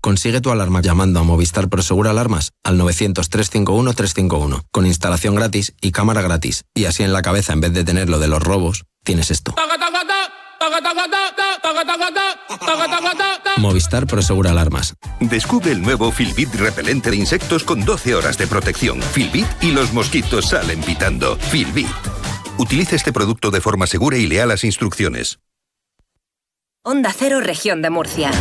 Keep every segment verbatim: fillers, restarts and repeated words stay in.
Consigue tu alarma llamando a Movistar Prosegur Alarmas al novecientos, trescientos cincuenta y uno, trescientos cincuenta y uno, con instalación gratis y cámara gratis. Y así en la cabeza, en vez de tener lo de los robos, tienes esto. Movistar Prosegur Alarmas. Descubre el nuevo Filbit repelente de insectos con doce horas de protección. Filbit y los mosquitos salen pitando. Filbit. Utiliza este producto de forma segura y lea las instrucciones. Onda Cero, Región de Murcia.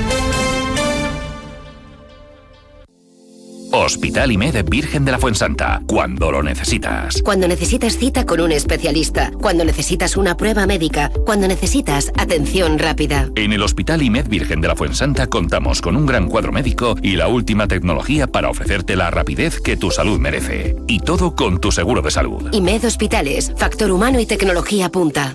Hospital I M E D Virgen de la Fuensanta, cuando lo necesitas. Cuando necesitas cita con un especialista, cuando necesitas una prueba médica, cuando necesitas atención rápida. En el Hospital I M E D Virgen de la Fuensanta contamos con un gran cuadro médico y la última tecnología para ofrecerte la rapidez que tu salud merece. Y todo con tu seguro de salud. I M E D Hospitales, factor humano y tecnología punta.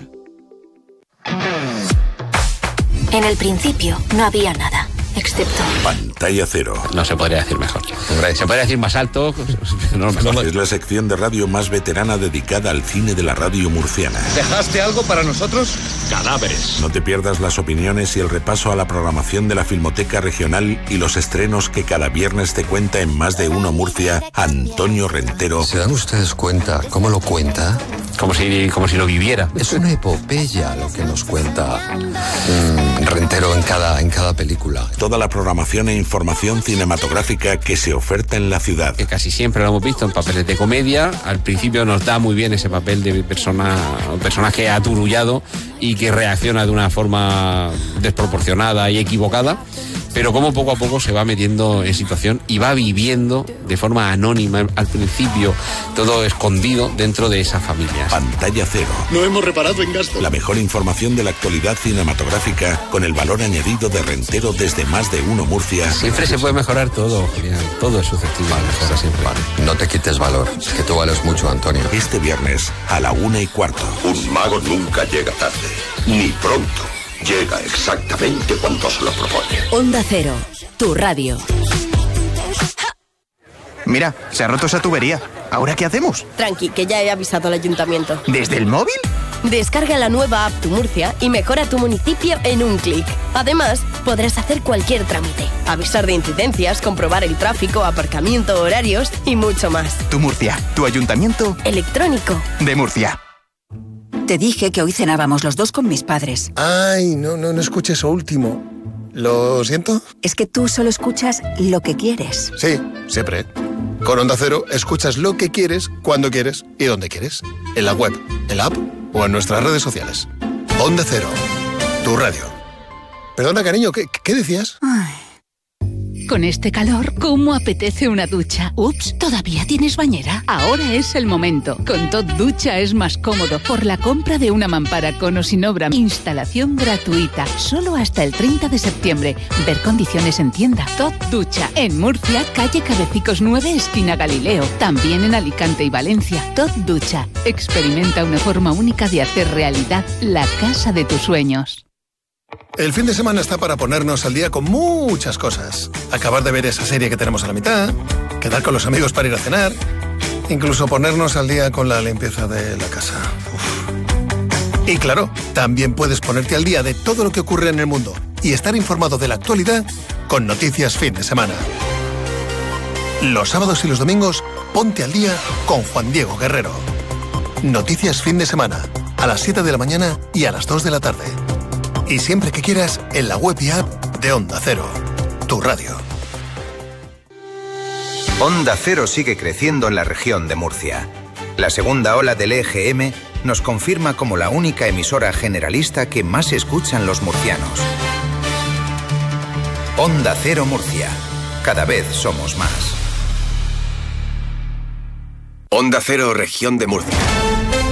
En el principio no había nada, excepto... Pantalla Cero. No se podría decir mejor. Se podría decir más alto. No, no, es la sección de radio más veterana dedicada al cine de la radio murciana. ¿Dejaste algo para nosotros? Cadáveres. No te pierdas las opiniones y el repaso a la programación de la Filmoteca Regional y los estrenos que cada viernes te cuenta en Más de Uno Murcia Antonio Rentero. ¿Se dan ustedes cuenta cómo lo cuenta? Como si, como si lo viviera. Es una epopeya lo que nos cuenta um, Rentero en cada, en cada película. Toda la programación e información cinematográfica que se oferta en la ciudad. Que casi siempre lo hemos visto en papeles de comedia. Al principio nos da muy bien ese papel de persona, personaje aturullado y que reacciona de una forma desproporcionada y equivocada. Pero como poco a poco se va metiendo en situación y va viviendo de forma anónima al principio, todo escondido dentro de esa familia. Pantalla Cero. No hemos reparado en gasto. La mejor información de la actualidad cinematográfica con el valor añadido de Rentero desde Más de Uno Murcia. Siempre se puede mejorar todo, Julián. Todo es susceptible de mejora siempre. Vale. No te quites valor, es que tú vales mucho, Antonio. Este viernes a la una y cuarto. Un mago nunca llega tarde, ni pronto. Llega exactamente cuando se lo propone. Onda Cero, tu radio. Mira, se ha roto esa tubería. ¿Ahora qué hacemos? Tranqui, que ya he avisado al ayuntamiento. ¿Desde el móvil? Descarga la nueva app Tu Murcia y mejora tu municipio en un clic. Además, podrás hacer cualquier trámite, avisar de incidencias, comprobar el tráfico, aparcamiento, horarios y mucho más. Tu Murcia, tu ayuntamiento electrónico de Murcia. Te dije que hoy cenábamos los dos con mis padres. Ay, no, no, no escuché eso último. ¿Lo siento? Es que tú solo escuchas lo que quieres. Sí, siempre. Con Onda Cero escuchas lo que quieres, cuando quieres y donde quieres. En la web, en la app o en nuestras redes sociales. Onda Cero, tu radio. Perdona, cariño, ¿qué, qué decías? Ay. Con este calor, ¿cómo apetece una ducha? Ups, ¿todavía tienes bañera? Ahora es el momento. Con Tot Ducha es más cómodo por la compra de una mampara con o sin obra. Instalación gratuita, solo hasta el treinta de septiembre. Ver condiciones en tienda. Tot Ducha, en Murcia, calle Cabecicos nueve, esquina Galileo. También en Alicante y Valencia. Tot Ducha, experimenta una forma única de hacer realidad la casa de tus sueños. El fin de semana está para ponernos al día con muchas cosas. Acabar de ver esa serie que tenemos a la mitad, quedar con los amigos para ir a cenar, incluso ponernos al día con la limpieza de la casa. Uf. Y claro, también puedes ponerte al día de todo lo que ocurre en el mundo y estar informado de la actualidad con Noticias Fin de Semana. Los sábados y los domingos, ponte al día con Juan Diego Guerrero. Noticias Fin de Semana, a las siete de la mañana y a las dos de la tarde. Y siempre que quieras, en la web y app de Onda Cero, tu radio. Onda Cero sigue creciendo en la región de Murcia. La segunda ola del E G M nos confirma como la única emisora generalista que más escuchan los murcianos. Onda Cero Murcia. Cada vez somos más. Onda Cero, región de Murcia.